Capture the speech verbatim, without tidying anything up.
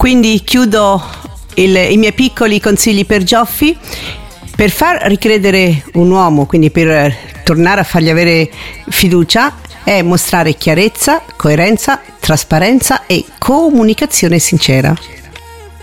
Quindi chiudo il, i miei piccoli consigli per Gioffi. Per far ricredere un uomo, quindi per tornare a fargli avere fiducia, è mostrare chiarezza, coerenza, trasparenza e comunicazione sincera.